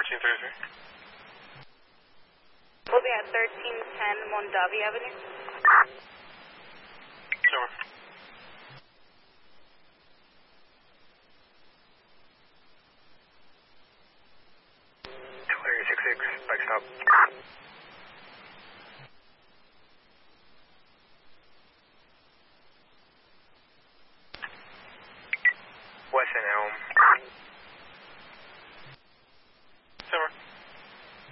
1333. We'll be at 1310 Mondavi Avenue. Over. Larry 66, bike stop.